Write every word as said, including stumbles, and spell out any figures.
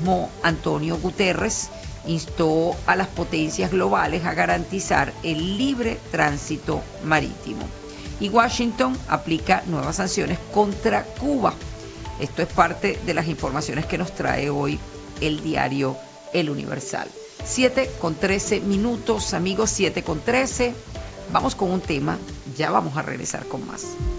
mismo Antonio Guterres instó a las potencias globales a garantizar el libre tránsito marítimo. Y Washington aplica nuevas sanciones contra Cuba. Esto es parte de las informaciones que nos trae hoy el diario El Universal. siete con trece minutos, amigos, siete con trece. Vamos con un tema, ya vamos a regresar con más.